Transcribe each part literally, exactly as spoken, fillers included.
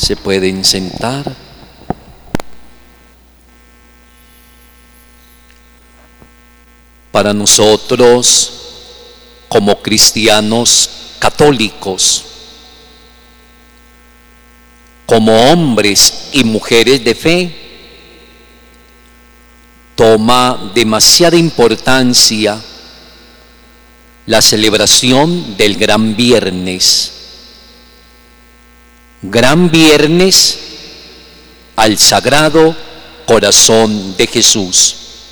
Se pueden sentar. Para nosotros, como cristianos católicos, como hombres y mujeres de fe, toma demasiada importancia la celebración del Gran Viernes. Gran Viernes al Sagrado Corazón de Jesús.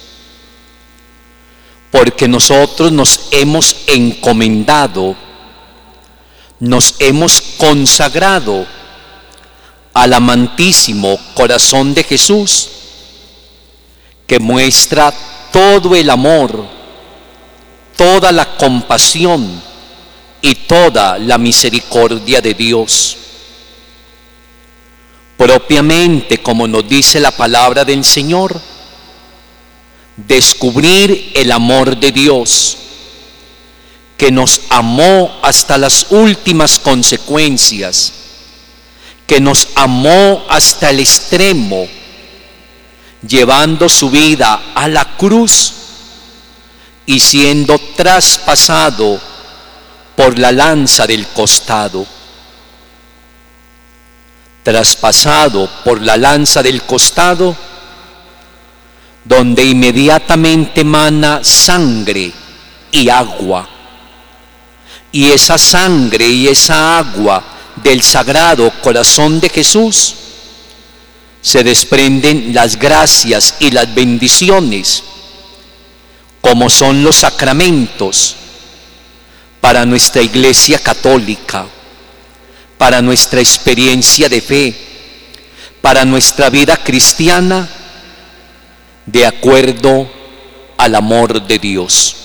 Porque nosotros nos hemos encomendado, nos hemos consagrado al amantísimo Corazón de Jesús, que muestra todo el amor, toda la compasión y toda la misericordia de Dios. Propiamente, como nos dice la palabra del Señor, descubrir el amor de Dios, que nos amó hasta las últimas consecuencias, que nos amó hasta el extremo, llevando su vida a la cruz y siendo traspasado por la lanza del costado. Traspasado por la lanza del costado, donde inmediatamente emana sangre y agua. Y esa sangre y esa agua del Sagrado Corazón de Jesús se desprenden las gracias y las bendiciones, como son los sacramentos para nuestra Iglesia Católica, para nuestra experiencia de fe, para nuestra vida cristiana, de acuerdo al amor de Dios.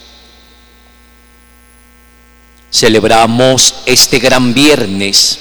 Celebramos este Gran Viernes,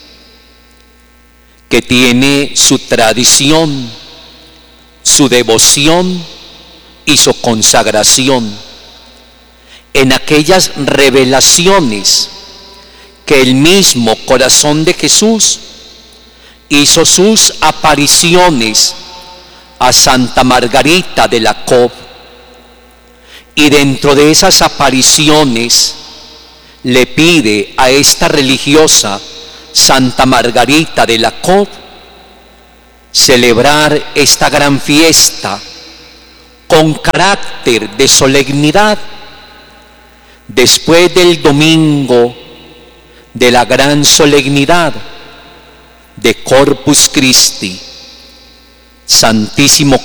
que tiene su tradición, su devoción y su consagración en aquellas revelaciones que el mismo Corazón de Jesús hizo sus apariciones a Santa Margarita de la Cobb, y dentro de esas apariciones le pide a esta religiosa Santa Margarita de la Cobb celebrar esta gran fiesta con carácter de solemnidad después del domingo de la gran solemnidad de Corpus Christi, Santísimo